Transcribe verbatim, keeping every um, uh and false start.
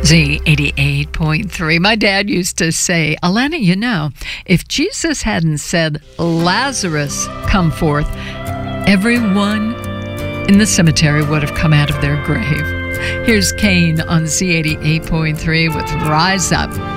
Z eighty-eight point three. My dad used to say, Alana, you know, if Jesus hadn't said, Lazarus, come forth, everyone in the cemetery would have come out of their grave. Here's Kane on Z eighty-eight point three with Rise Up.